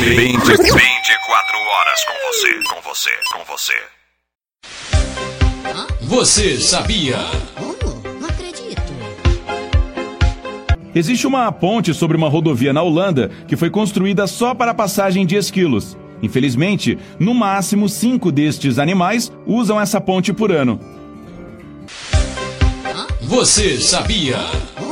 24 horas com você. Você sabia? Não acredito. Existe uma ponte sobre uma rodovia na Holanda que foi construída só para a passagem de esquilos. Infelizmente, no máximo 5 destes animais usam essa ponte por ano. Você sabia?